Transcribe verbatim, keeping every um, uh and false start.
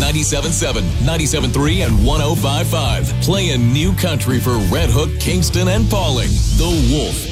ninety-seven point seven, ninety-seven point three, and one oh five point five. Playing new country for Red Hook, Kingston, and Pauling. The Wolf.